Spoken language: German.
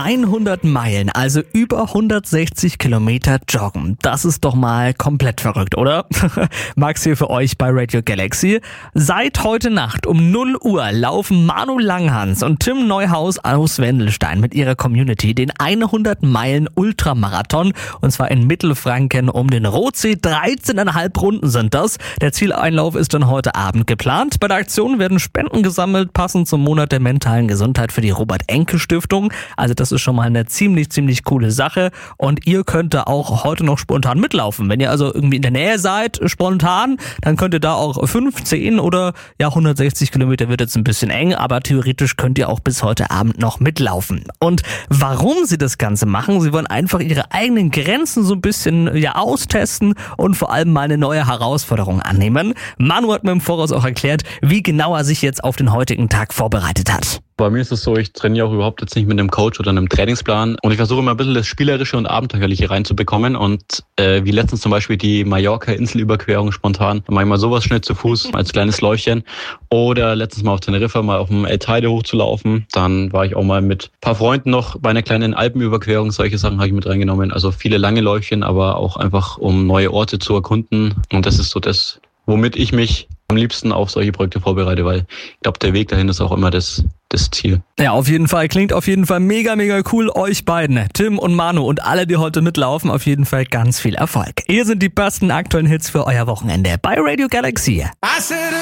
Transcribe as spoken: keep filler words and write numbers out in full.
hundert Meilen, also über hundertsechzig Kilometer joggen. Das ist doch mal komplett verrückt, oder? Max hier für euch bei Radio Galaxy. Seit heute Nacht um null Uhr laufen Manu Langhans und Tim Neuhaus aus Wendelstein mit ihrer Community den hundert Meilen Ultramarathon, und zwar in Mittelfranken um den Rotsee. dreizehneinhalb Runden sind das. Der Zieleinlauf ist dann heute Abend geplant. Bei der Aktion werden Spenden gesammelt, passend zum Monat der mentalen Gesundheit für die Robert-Enke-Stiftung. Also das ist schon mal eine ziemlich, ziemlich coole Sache. Und ihr könnt da auch heute noch spontan mitlaufen. Wenn ihr also irgendwie in der Nähe seid, spontan, dann könnt ihr da auch fünfzehn oder ja hundertsechzig Kilometer wird jetzt ein bisschen eng, aber theoretisch könnt ihr auch bis heute Abend noch mitlaufen. Und warum sie das Ganze machen? Sie wollen einfach ihre eigenen Grenzen so ein bisschen ja austesten und vor allem mal eine neue Herausforderung annehmen. Manu hat mir im Voraus auch erklärt, wie genau er sich jetzt auf den heutigen Tag vorbereitet hat. Bei mir ist es so, ich trainiere auch überhaupt jetzt nicht mit einem Coach oder einem Trainingsplan und ich versuche immer ein bisschen das Spielerische und Abenteuerliche reinzubekommen und äh, wie letztens zum Beispiel die Mallorca-Inselüberquerung spontan, manchmal sowas schnell zu Fuß als kleines Läufchen oder letztens mal auf Teneriffa mal auf dem El Teide hochzulaufen. Dann war ich auch mal mit ein paar Freunden noch bei einer kleinen Alpenüberquerung, solche Sachen habe ich mit reingenommen, also viele lange Läufchen, aber auch einfach um neue Orte zu erkunden und das ist so das, womit ich mich am liebsten auf solche Projekte vorbereite, weil ich glaube, der Weg dahin ist auch immer das, das Ziel. Ja, auf jeden Fall. Klingt auf jeden Fall mega, mega cool. Euch beiden, Tim und Manu und alle, die heute mitlaufen, auf jeden Fall ganz viel Erfolg. Hier sind die besten aktuellen Hits für euer Wochenende bei Radio Galaxy.